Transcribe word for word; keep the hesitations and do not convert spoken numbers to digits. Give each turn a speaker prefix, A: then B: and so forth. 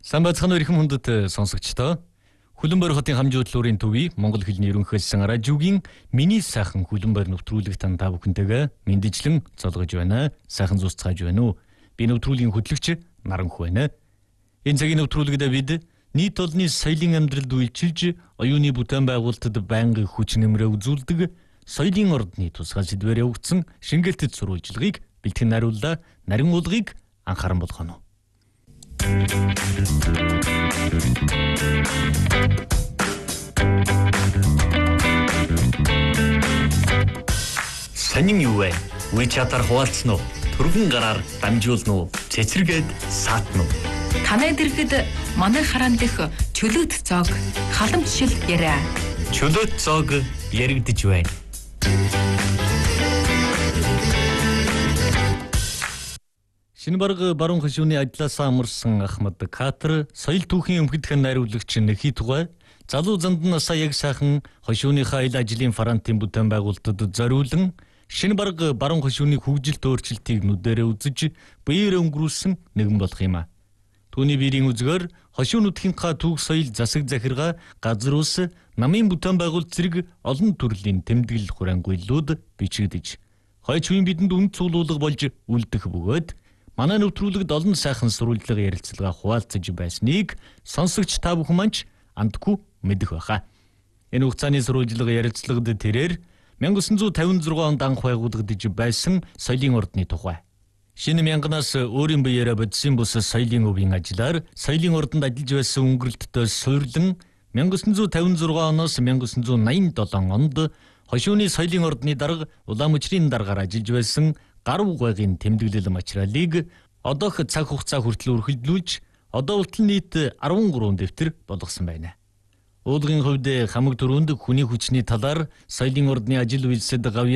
A: Сайн байцгаана уу ирхэн хүндэт сонсогчдоо. Хүлэмбар хотын хамжуудлын төвийн Монгол хэлний ерөнхий хэлсэн радиогийн миний сайхан хүлэмбар нэвтрүүлэг тань та бүхэнтэйгээ мэндижлэн цолгож байна. Сайхан зусцгааж байна уу? Би нэвтрүүлгийн хөтлөгч Наранх байна. Энэ цагийн нэвтрүүлэгт бид нийт олонний соёлын амьдралд үйлчилж, оюуны бүтээн байгуулалтад байнгын хүч нэмрээ үзүүлдэг соёлын ордны тусгай сэдвээр явагдсан шингэлтэд сурвалжлагыг бэлтгэн найрууллаа. Нарийн уулгыг анхааран болгоно. Санин юу вэ? Үе чадар хуваалцсан уу? Төргөн гараар дамжуулна уу? Цэцэргээд саатна уу?
B: Танай дэргэд манай хараан дэх чөлөөт зоог халамжшил яриа.
A: Чөлөөт зоог яригдж байна. Шинэбарга баруун хошууны ажилласаа амарсан Ахмад Катар соёл түүхийн өмгдөхөн найруулагч Нэхи Тугай залуу занд нь сая яг сайхан хошууныхаа ил ажлын фронтын бүтээн байгуулалтад зориулан Шинэбарга баруун хошууны хөгжилт өөрчлөлтийг нүдэрээ үзэж биеэр өнгөрүүлсэн нэгэн болох юм а. Түүний биерийн үзгээр хошуу нутгийнхаа түүх соёл засаг захиргаа газар ус намын бүтээн байгуулалт зэрэг олон төрлийн тэмдэглэл хураангуйлууд бичигдэж хойч үеийн бидэнд үнд цуглуулга болж үлдэх бөгөөд манай нэвтрүүлэгт олон сайхан сурвалжлага ярилцлага хуваалцаж байсныг сонсогч та бүхэн манч андгүй мэдэх байхаа. Энэ хугацааны сурвалжлага ярилцлагад тэрээр 천구 cinquanta six онд анх байгуулагдаж байсан соёлын ордны тухай. Шинэ мянганаас өөрийн биеэрээ бодсон бус соёлын өвийн ажиллаар соёлын ордонд ажиллаж байсан өнгөрөлтөд суйрлан 천구 cinquanta six оноос 천구 eighty-seven онд хошууны соёлын ордны дарга Улаанмөчрийн даргаар ажиллаж байсан гар угаагийн тэмдэглэл материалыг одоох цаг хугацаа хүртэл үргэлжлүүлж одоо болтол нийт13 дэвтэр болгосон байна. Уулгын хувьд хамаг дөрөнд хүний хүчний талаар соёлын ордны ажил үйлсэд гавьяа